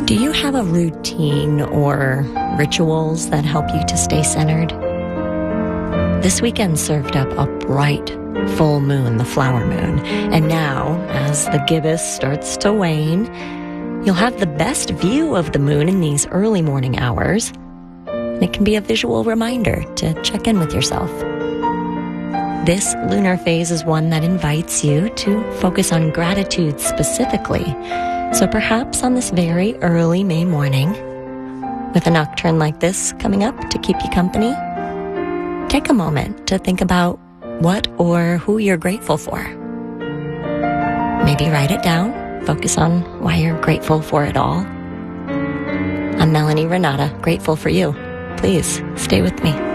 Do you have a routine or rituals that help you to stay centered? This weekend served up a bright full moon, the flower moon, and now, as the gibbous starts to wane, you'll have the best view of the moon in these early morning hours. And it can be a visual reminder to check in with yourself. This lunar phase is one that invites you to focus on gratitude specifically. So perhaps on this very early May morning, with a nocturne like this coming up to keep you company, take a moment to think about what or who you're grateful for. Maybe write it down, focus on why you're grateful for it all. I'm Melanie Renata, grateful for you. Please stay with me.